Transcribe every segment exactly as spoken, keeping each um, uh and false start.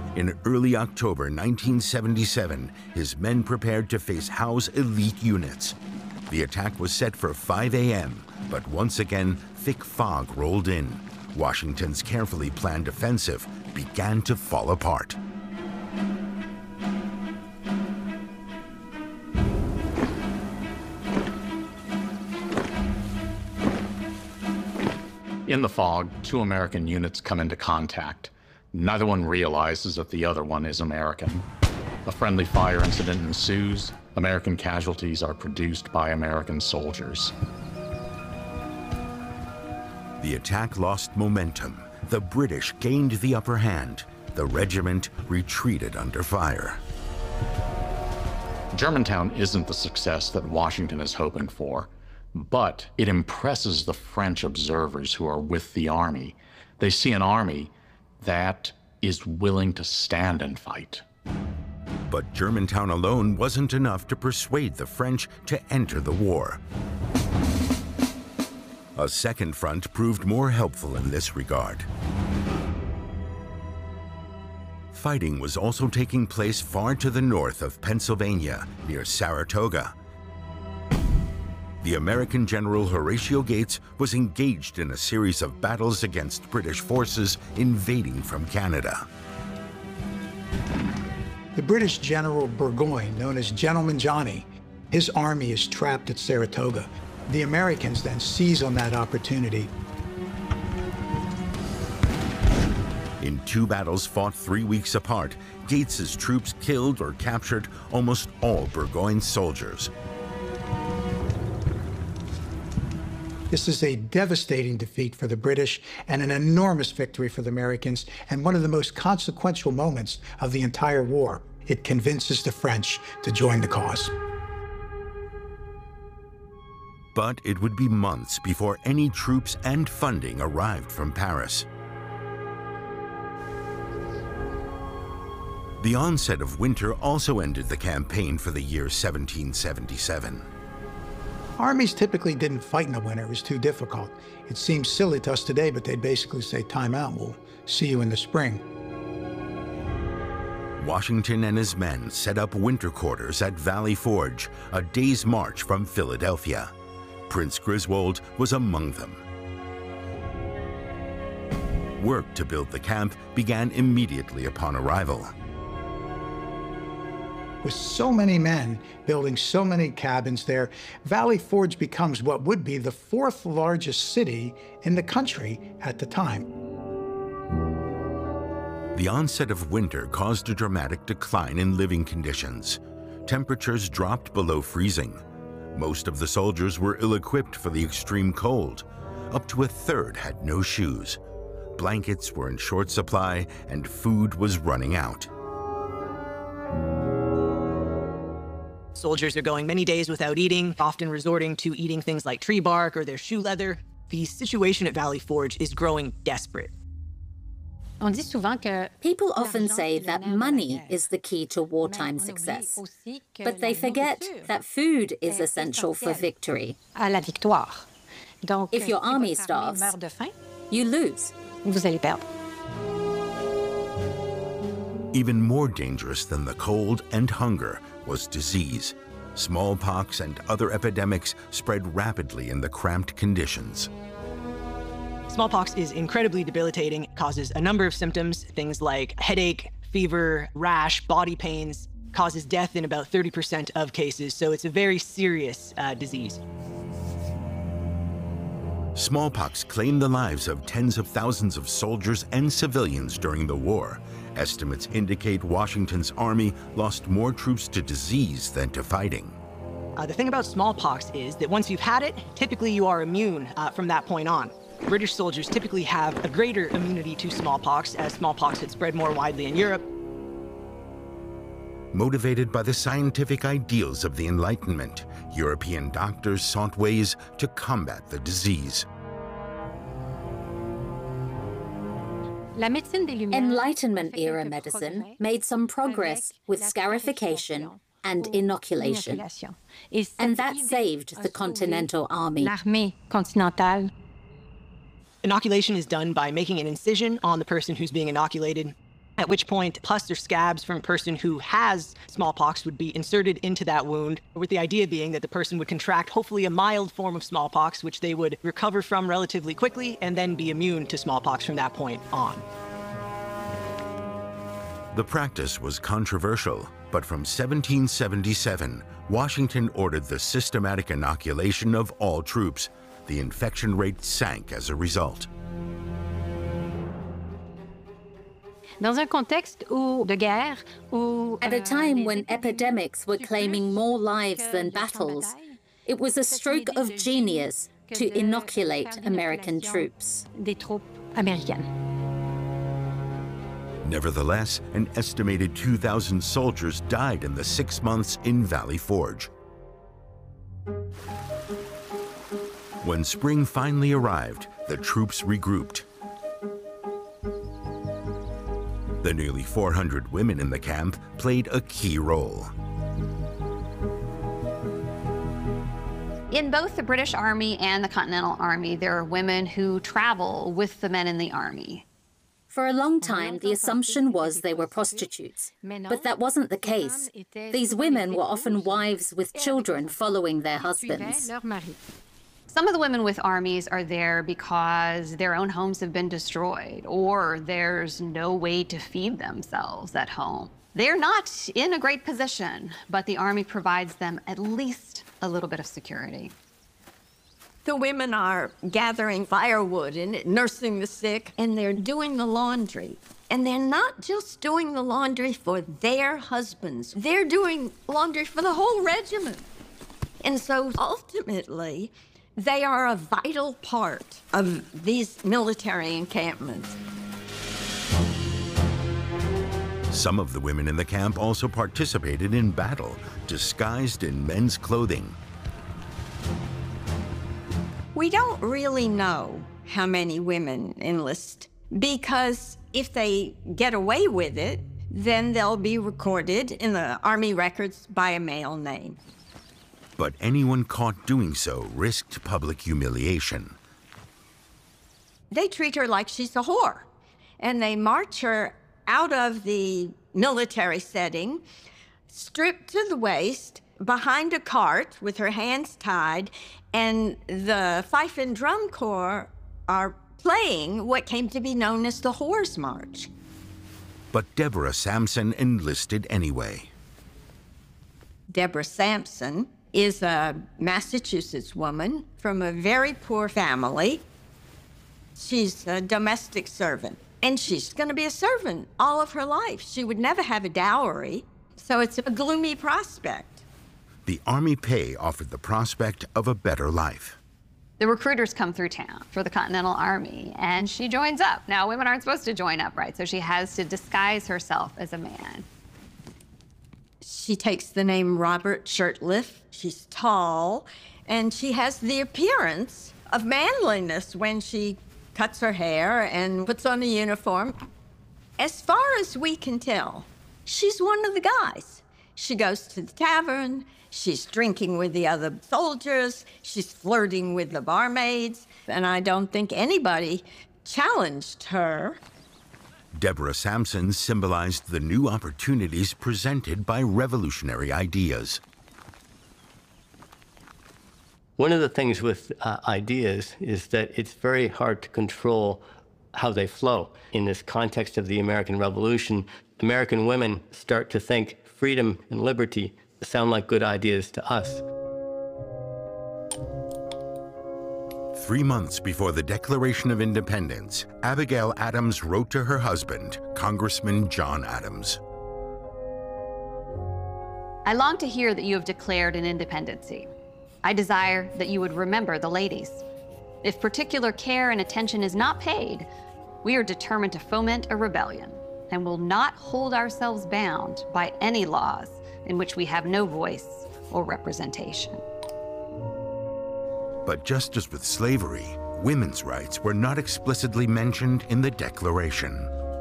In early October nineteen seventy-seven, his men prepared to face Howe's elite units. The attack was set for five A M, but once again, thick fog rolled in. Washington's carefully planned offensive began to fall apart. In the fog, two American units come into contact. Neither one realizes that the other one is American. A friendly fire incident ensues. American casualties are produced by American soldiers. The attack lost momentum. The British gained the upper hand. The regiment retreated under fire. Germantown isn't the success that Washington is hoping for, but it impresses the French observers who are with the army. They see an army that is willing to stand and fight. But Germantown alone wasn't enough to persuade the French to enter the war. A second front proved more helpful in this regard. Fighting was also taking place far to the north of Pennsylvania, near Saratoga. The American General Horatio Gates was engaged in a series of battles against British forces invading from Canada. The British General Burgoyne, known as Gentleman Johnny, his army is trapped at Saratoga. The Americans then seize on that opportunity. In two battles fought three weeks apart, Gates's troops killed or captured almost all Burgoyne's soldiers. This is a devastating defeat for the British and an enormous victory for the Americans, and one of the most consequential moments of the entire war. It convinces the French to join the cause. But it would be months before any troops and funding arrived from Paris. The onset of winter also ended the campaign for the year seventeen seventy-seven. Armies typically didn't fight in the winter. It was too difficult. It seems silly to us today, but they'd basically say, time out, we'll see you in the spring. Washington and his men set up winter quarters at Valley Forge, a day's march from Philadelphia. Prince Griswold was among them. Work to build the camp began immediately upon arrival. With so many men building so many cabins there, Valley Forge becomes what would be the fourth largest city in the country at the time. The onset of winter caused a dramatic decline in living conditions. Temperatures dropped below freezing. Most of the soldiers were ill-equipped for the extreme cold. Up to a third had no shoes. Blankets were in short supply, and food was running out. Soldiers are going many days without eating, often resorting to eating things like tree bark or their shoe leather. The situation at Valley Forge is growing desperate. People often say that money is the key to wartime success, but they forget that food is essential for victory. If your army starves, you lose. Even more dangerous than the cold and hunger was disease. Smallpox and other epidemics spread rapidly in the cramped conditions. Smallpox is incredibly debilitating. It causes a number of symptoms, things like headache, fever, rash, body pains, causes death in about thirty percent of cases, so it's a very serious uh, disease. Smallpox claimed the lives of tens of thousands of soldiers and civilians during the war. Estimates indicate Washington's army lost more troops to disease than to fighting. Uh, the thing about smallpox is that once you've had it, typically you are immune uh, from that point on. British soldiers typically have a greater immunity to smallpox, as smallpox had spread more widely in Europe. Motivated by the scientific ideals of the Enlightenment, European doctors sought ways to combat the disease. Enlightenment-era medicine made some progress with scarification and inoculation, and that saved the Continental Army. Inoculation is done by making an incision on the person who's being inoculated. at which point pus or scabs from a person who has smallpox would be inserted into that wound, with the idea being that the person would contract hopefully a mild form of smallpox, which they would recover from relatively quickly and then be immune to smallpox from that point on. The practice was controversial, but from seventeen seventy-seven, Washington ordered the systematic inoculation of all troops. The infection rate sank as a result. Dans un contexte où, de guerre, où, At a time when epidemics were claiming more lives than battles, it was a stroke of genius to inoculate American troops. Des troupes américaines. Nevertheless, an estimated two thousand soldiers died in the six months in Valley Forge. When spring finally arrived, the troops regrouped. The nearly four hundred women in the camp played a key role. In both the British Army and the Continental Army, there are women who travel with the men in the army. For a long time, the assumption was they were prostitutes, but that wasn't the case. These women were often wives with children following their husbands. Some of the women with armies are there because their own homes have been destroyed, or there's no way to feed themselves at home. They're not in a great position, but the army provides them at least a little bit of security. The women are gathering firewood and nursing the sick, and they're doing the laundry. And they're not just doing the laundry for their husbands. They're doing laundry for the whole regiment. And so ultimately, they are a vital part of these military encampments. Some of the women in the camp also participated in battle, disguised in men's clothing. We don't really know how many women enlist, because if they get away with it, then they'll be recorded in the Army records by a male name. But anyone caught doing so risked public humiliation. They treat her like she's a whore, and they march her out of the military setting, stripped to the waist, behind a cart with her hands tied, and the fife and drum corps are playing what came to be known as the Whore's March. But Deborah Sampson enlisted anyway. Deborah Sampson is a Massachusetts woman from a very poor family. She's a domestic servant, and she's going to be a servant all of her life. She would never have a dowry, so it's a gloomy prospect. The Army pay offered the prospect of a better life. The recruiters come through town for the Continental Army, and she joins up. Now, women aren't supposed to join up, right? So she has to disguise herself as a man. She takes the name Robert Shirtliff. She's tall, and she has the appearance of manliness when she cuts her hair and puts on a uniform. As far as we can tell, she's one of the guys. She goes to the tavern, she's drinking with the other soldiers, she's flirting with the barmaids, and I don't think anybody challenged her. Deborah Sampson symbolized the new opportunities presented by revolutionary ideas. One of the things with uh, ideas is that it's very hard to control how they flow. In this context of the American Revolution, American women start to think freedom and liberty sound like good ideas to us. Three months before the Declaration of Independence, Abigail Adams wrote to her husband, Congressman John Adams. I long to hear that you have declared an independency. I desire that you would remember the ladies. If particular care and attention is not paid, we are determined to foment a rebellion and will not hold ourselves bound by any laws in which we have no voice or representation. But just as with slavery, women's rights were not explicitly mentioned in the Declaration.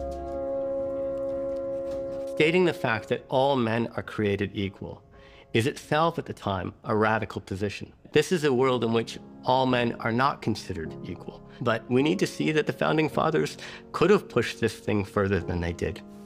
Stating the fact that all men are created equal is itself at the time a radical position. This is a world in which all men are not considered equal. But we need to see that the Founding Fathers could have pushed this thing further than they did.